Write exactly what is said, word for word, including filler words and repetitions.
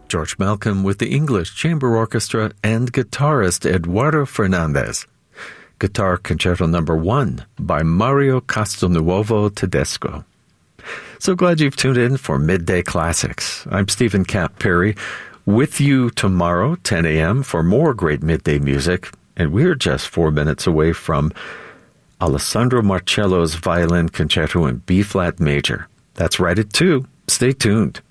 George Malcolm with the English Chamber Orchestra and guitarist Eduardo Fernandez. Guitar Concerto Number One by Mario Castelnuovo Tedesco. So glad you've tuned in for Midday Classics. I'm Stephen Cap Perry, with you tomorrow, ten a.m., for more great midday music, and we're just four minutes away from Alessandro Marcello's Violin Concerto in B-flat major. That's right at two. Stay tuned.